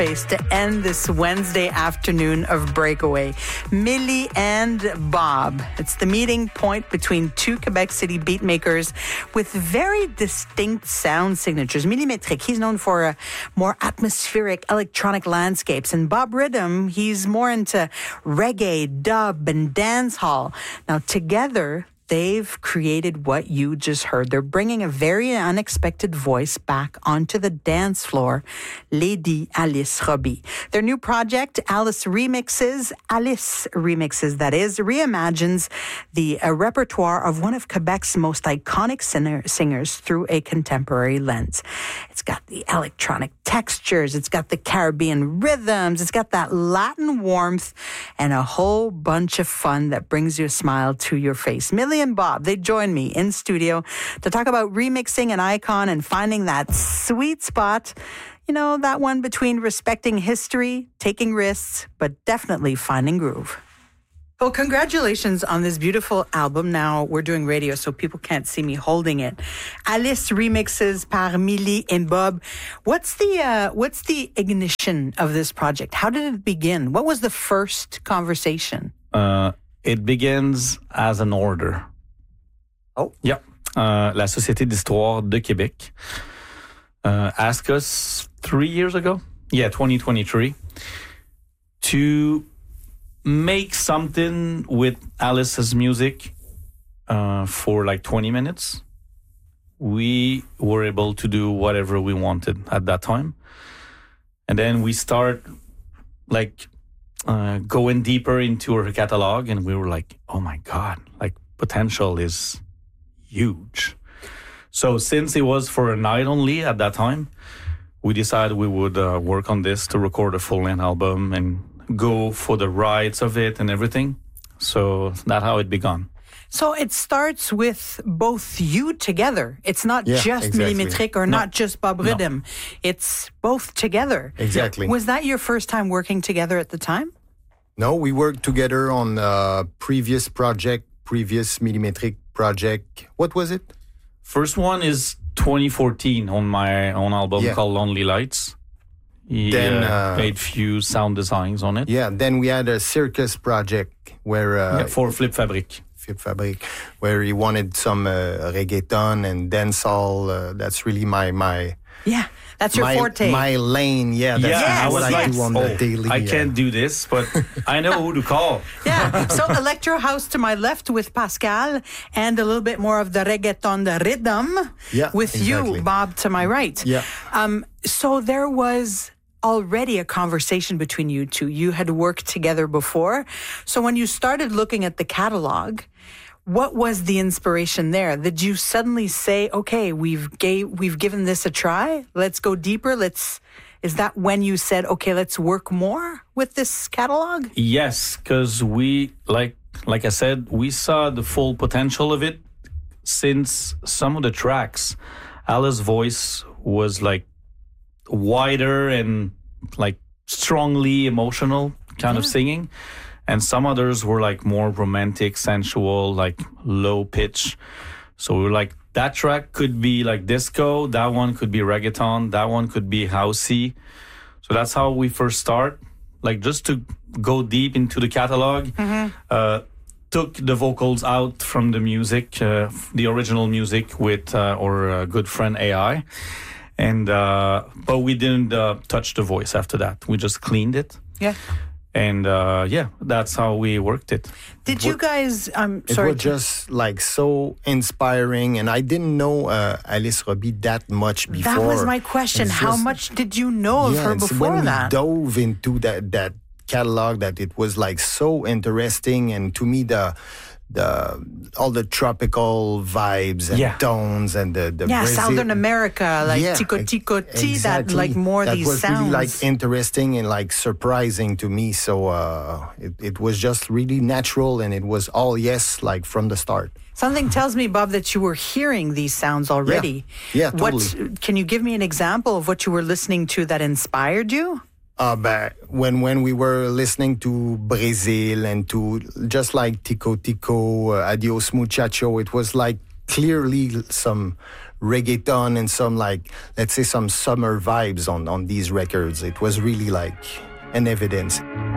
face to end this Wednesday afternoon of Breakaway. Millie and Bob. It's the meeting point between two Quebec City beatmakers with very distinct sound signatures. Millie Metric, he's known for more atmospheric electronic landscapes. And Bob Rhythm, he's more into reggae, dub, and dance hall. Now, together, they've created what you just heard. They're bringing a very unexpected voice back onto the dance floor, Lady Alice Robbie. Their new project, Alice Remixes, that is, reimagines the repertoire of one of Quebec's most iconic singers through a contemporary lens. It's got the electronic textures, it's got the Caribbean rhythms, it's got that Latin warmth, and a whole bunch of fun that brings you a smile to your face. Millie and Bob, they join me in studio to talk about remixing an icon and finding that sweet spot, you know, that one between respecting history, taking risks, but definitely finding groove. Well, congratulations on this beautiful album. Now, we're doing radio, so people can't see me holding it. Alice Remixes par Millie and Bob. What's the ignition of this project? How did it begin? What was the first conversation? It begins as an order. Oh. Yeah. La Société d'Histoire de Québec asked us 3 years ago, 2023, to make something with Alice's music for like 20 minutes. We were able to do whatever we wanted at that time. And then we start like going deeper into her catalog, and we were like, oh my God, like potential is huge. So since it was for a night only at that time, we decided we would work on this to record a full-length album and go for the rights of it and everything. So that's how it began. So it starts with both you together. It's not just Millie Metric or not just Bob Rhythm. It's both together. Exactly. Was that your first time working together at the time? No, we worked together on a previous Millie Metric project. What was it? First one is 2014 on my own album called Lonely Lights. He made few sound designs on it. Yeah, then we had a circus project where... for Flip Fabric. Where he wanted some reggaeton and dancehall. That's really my that's your forte. My lane, that's what I do on the daily. I can't do this, but I know who to call. Yeah, so Electro House to my left with Pascal, and a little bit more of the reggaeton, the rhythm, with you, Bob, to my right. Yeah. So there was already a conversation between you two. You had worked together before. So when you started looking at the catalog, what was the inspiration there? Did you suddenly say, okay, we've given this a try. Let's go deeper. Is that when you said, okay, let's work more with this catalog? Yes, because we, like I said, we saw the full potential of it since some of the tracks, Alice's voice was like wider and like strongly emotional kind of singing. And some others were like more romantic, sensual, like low pitch. So we were like, that track could be like disco, that one could be reggaeton, that one could be housey. So that's how we first start, like just to go deep into the catalog. Took the vocals out from the music, the original music with our good friend AI. And but we didn't touch the voice after that. We just cleaned it. Yeah. And that's how we worked it. Did you guys? It was just like so inspiring, and I didn't know Alice Robbie that much before. That was my question. How much did you know of her before when that? We dove into that catalog, that it was like so interesting, and to me all the tropical vibes and tones and the Brazil, Southern America, like Tico Tico T, that like more that these was sounds. Really like interesting and like surprising to me. So it was just really natural, and it was all like from the start. Something tells me, Bob, that you were hearing these sounds already. Yeah, totally. Can you give me an example of what you were listening to that inspired you? But when we were listening to Brazil and to just like Tico Tico, Adios Muchacho, it was like clearly some reggaeton and some like, let's say, some summer vibes on these records. It was really like an evidence.